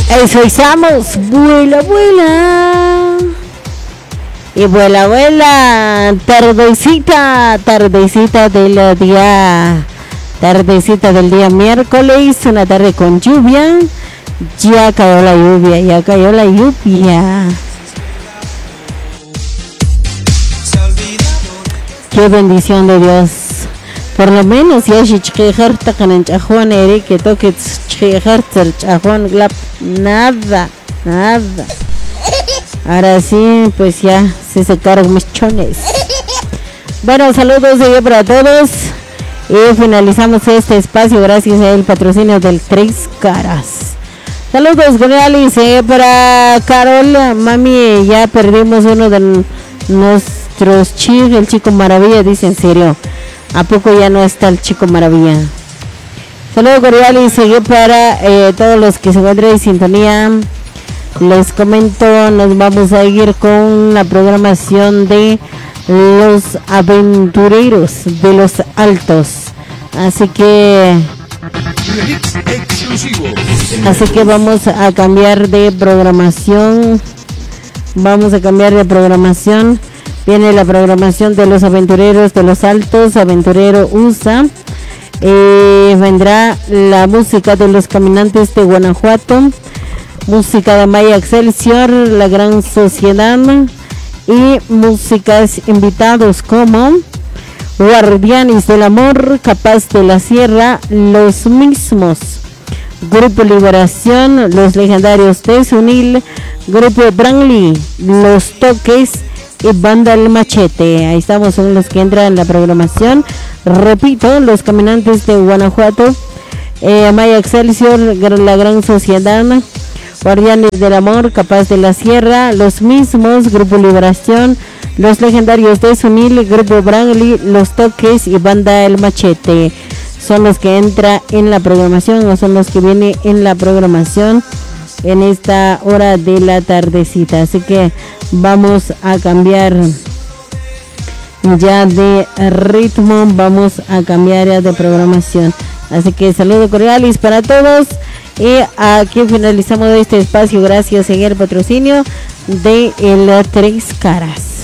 Eso estamos, vuela, vuela. Y vuela, vuela. Tardecita del día miércoles, una tarde con lluvia. Ya cayó la lluvia. Qué bendición de Dios. Por lo menos ya si chiquejar tacan en chajón eri que toque chiquejar chajón glap nada. Ahora sí, pues ya se secaron mis chones. Bueno, saludos para todos. Y finalizamos este espacio gracias al patrocinio del Tres Caras. Saludos cordiales para Carol. Mami, ya perdimos uno de nuestros chicos, el Chico Maravilla. Dice, en serio, ¿a poco ya no está el Chico Maravilla? Saludos cordiales para todos los que se encuentran en sintonía. Les comento, nos vamos a ir con la programación de los aventureros de los altos. Así que vamos a cambiar de programación. Viene la programación de los aventureros de los altos, Aventurero USA. Vendrá la música de los caminantes de Guanajuato, música de Maya Excelsior, La Gran Sociedad y músicas invitados como Guardianes del Amor, Capaz de la Sierra, Los Mismos, Grupo Liberación, Los Legendarios de Sunil, Grupo Branly, Los Toques y Banda El Machete. Ahí estamos, son los que entran en la programación. Repito, los caminantes de Guanajuato, Maya Excelsior, La Gran Sociedad, Guardianes del Amor, Capaz de la Sierra, Los Mismos, Grupo Liberación, Los Legendarios de Sunil, Grupo Branly, Los Toques y Banda El Machete. Son los que entra en la programación o son los que vienen en la programación en esta hora de la tardecita. Así que vamos a cambiar ya de ritmo, vamos a cambiar ya de programación. Así que saludos cordiales para todos. Y aquí finalizamos este espacio gracias al patrocinio de el Tres Caras.